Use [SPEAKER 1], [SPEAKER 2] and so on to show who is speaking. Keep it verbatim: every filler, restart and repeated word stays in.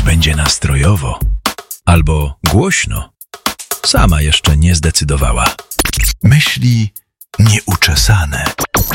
[SPEAKER 1] będzie nastrojowo albo głośno. Sama jeszcze nie zdecydowała.
[SPEAKER 2] Myśli nieuczesane.